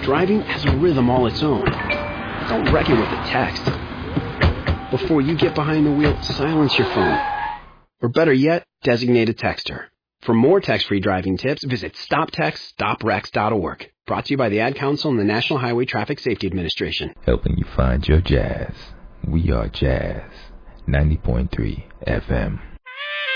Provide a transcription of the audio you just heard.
Driving has a rhythm all its own. Don't wreck it with a text. Before you get behind the wheel, silence your phone. Or better yet, designate a texter. For more text-free driving tips, visit stoptextstoprex.org. Brought to you by the Ad Council and the National Highway Traffic Safety Administration. Helping you find your jazz. We are Jazz 90.3 FM.